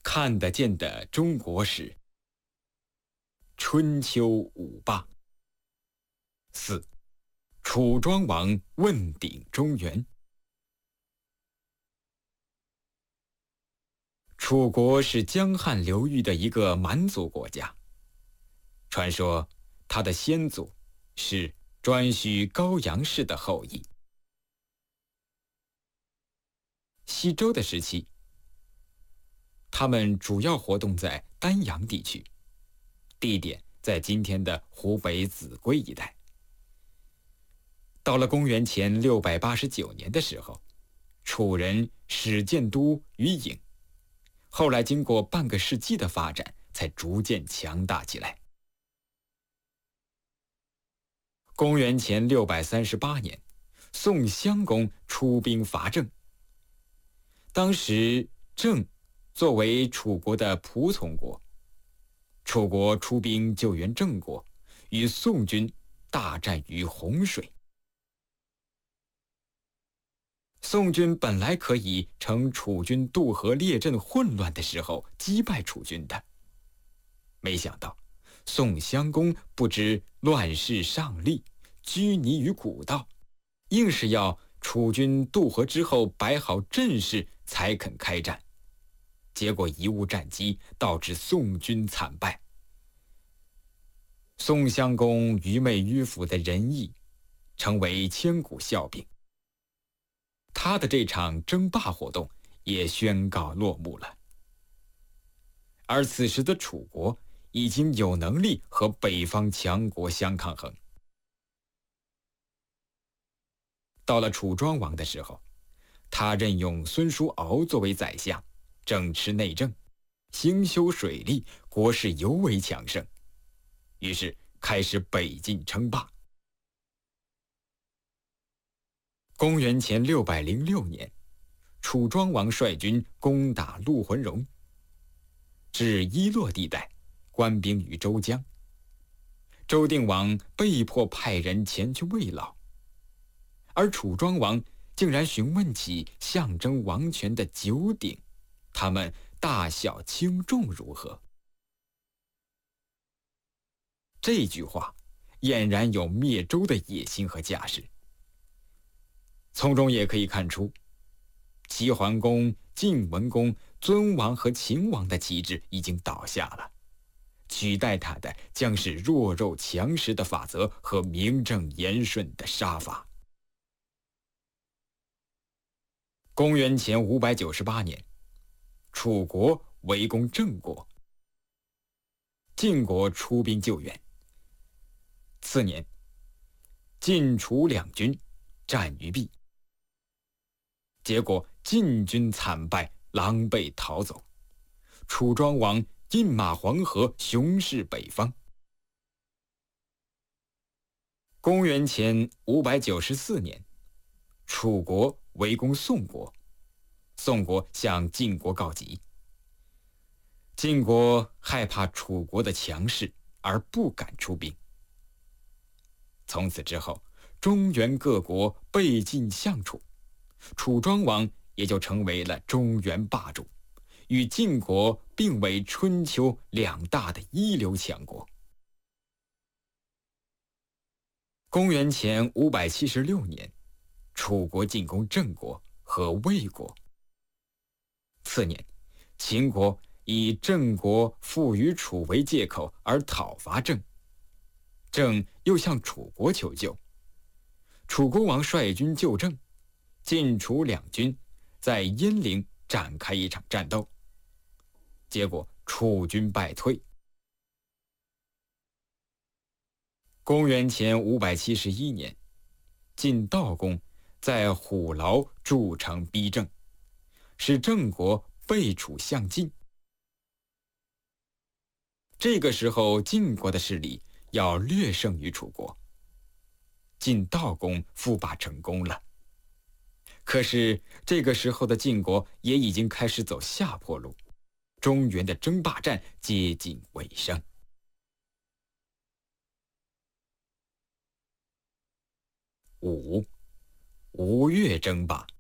看得见的中国史，春秋五霸。4. 楚庄王问鼎中原。楚国是江汉流域的一个蛮族国家，传说他的先祖是颛顼高阳氏的后裔。西周的时期，他们主要活动在丹阳地区，地点在今天的湖北秭归一带。到了公元前689年的时候，楚人始建都于郢，后来经过半个世纪的发展，才逐渐强大起来。公元前638年，宋襄公出兵伐郑。当时郑作为楚国的仆从国，楚国出兵救援郑国，与宋军大战于洪水。宋军本来可以乘楚军渡河列阵混乱的时候击败楚军的，没想到宋襄公不知乱世上立，拘泥于古道，硬是要楚军渡河之后摆好阵势才肯开战，结果贻误战机，导致宋军惨败。宋襄公愚昧迂腐的仁义成为千古笑柄，他的这场争霸活动也宣告落幕了。而此时的楚国已经有能力和北方强国相抗衡。到了楚庄王的时候，他任用孙叔敖作为宰相，整持内政，兴修水利，国势尤为强盛，于是开始北进称霸。公元前606年，楚庄王率军攻打陆浑戎，至伊洛地带，官兵于周江。周定王被迫派人前去慰劳，而楚庄王竟然询问起象征王权的九鼎，他们大小轻重如何？这句话俨然有灭周的野心和架势。从中也可以看出，齐桓公、晋文公、尊王和秦王的旗帜已经倒下了，取代他的将是弱肉强食的法则和名正言顺的杀伐。公元前598年，楚国围攻郑国，晋国出兵救援。次年，晋楚两军战于毕，结果晋军惨败，狼狈逃走。楚庄王饮马黄河，雄视北方。公元前594年，楚国围攻宋国，宋国向晋国告急。晋国害怕楚国的强势，而不敢出兵。从此之后，中原各国背进向楚，楚庄王也就成为了中原霸主，与晋国并为春秋两大的一流强国。公元前576年，楚国进攻郑国和魏国。次年，秦国以郑国附于楚为借口而讨伐郑，郑又向楚国求救，楚国王率军救郑，晋楚两军在鄢陵展开一场战斗，结果楚军败退。公元前571年，晋悼公在虎牢筑城逼郑，使郑国背楚向晋。这个时候，晋国的势力要略胜于楚国，晋悼公复霸成功了。可是这个时候的晋国也已经开始走下坡路，中原的争霸战接近尾声。5. 吴越争霸。